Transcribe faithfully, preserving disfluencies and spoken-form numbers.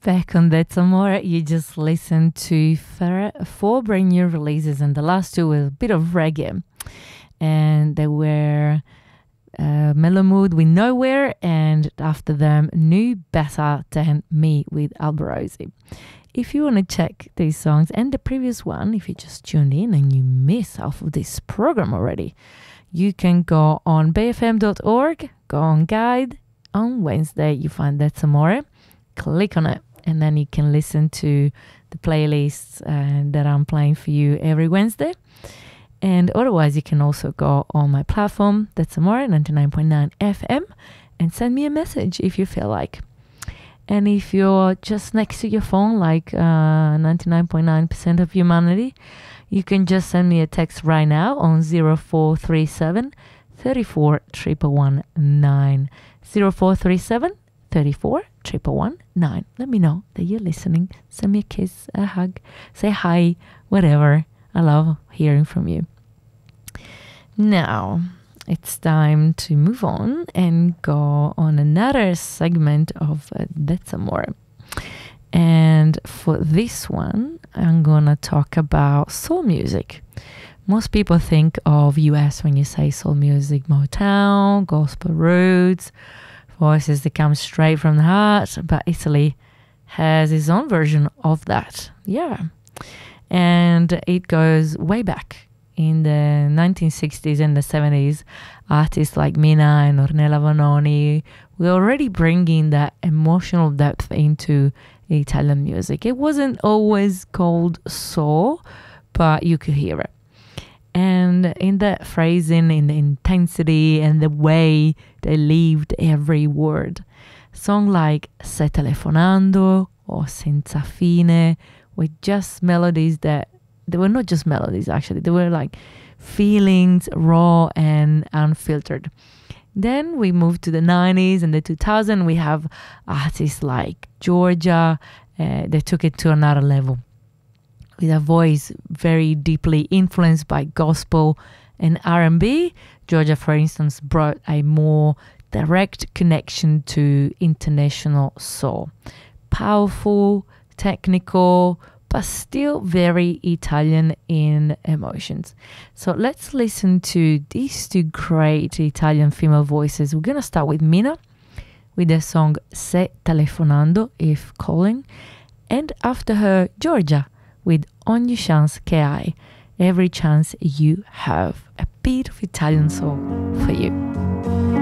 Back on That's Amore, you just listened to four, four brand new releases, and the last two were a bit of reggae. And they were uh, Mellow Mood with Nowhere, and after them, New Better Than Me with Alborosie. If you want to check these songs and the previous one, if you just tuned in and you miss half of this program already, you can go on bay f m dot org, go on Guide. On Wednesday, you find That's Amore. Click on it, and then you can listen to the playlists uh, that I'm playing for you every Wednesday. And otherwise, you can also go on my platform, That's Amore, ninety-nine point nine F M, and send me a message if you feel like. And if you're just next to your phone, like uh, ninety-nine point nine percent of humanity, you can just send me a text right now on zero four three seven, three four, one one one nine. zero four three seven, three four, one one one nine. Let me know that you're listening. Send me a kiss, a hug, say hi, whatever. I love hearing from you. Now, it's time to move on and go on another segment of uh, That's Amore. And for this one, I'm gonna talk about soul music. Most people think of U S when you say soul music, Motown, gospel roots, voices that come straight from the heart, but Italy has its own version of that. Yeah. And it goes way back. In the nineteen sixties and the seventies, artists like Mina and Ornella Vanoni were already bringing that emotional depth into Italian music. It wasn't always called soul, but you could hear it. And in that phrasing, in the intensity and the way they lived every word. Songs like Stai telefonando or Senza fine were just melodies that, they were not just melodies actually, they were like feelings, raw and unfiltered. Then we moved to the nineties and the two thousands, we have artists like Giorgia, uh, they took it to another level. With a voice very deeply influenced by gospel and R and B, Giorgia, for instance, brought a more direct connection to international soul. Powerful, technical, but still very Italian in emotions. So let's listen to these two great Italian female voices. We're going to start with Mina with the song Stai telefonando, if calling, and after her, Giorgia with Ogni chance che hai, every chance you have. A bit of Italian soul for you.